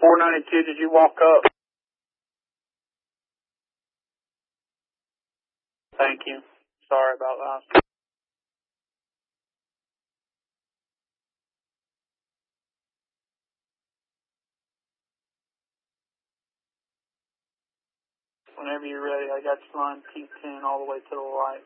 492, did you walk up? Thank you. Sorry about that. Whenever you're ready, I got you line P10 all the way to the light.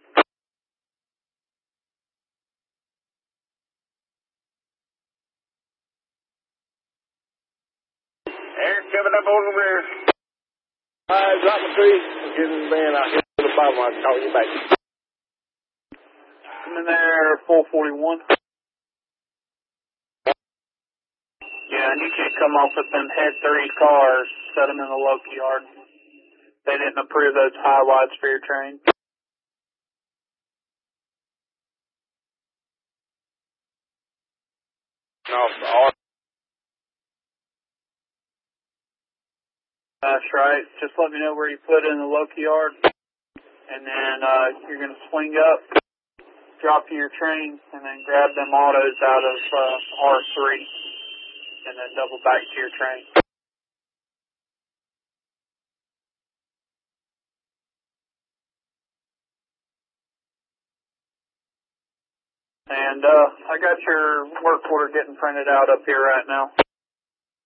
Air coming up over there. Drop the tree. Getting man out here to the bottom. I'll call you back. Come in there, 441. Yeah, and you can't come off with them head 3 cars, set them in the local yard. They didn't approve those high wides for your train. No, That's right. Just let me know where you put it in the local yard, and then you're going to swing up, drop to your train, and then grab them autos out of R3, and then double back to your train. And I got your work order getting printed out up here right now.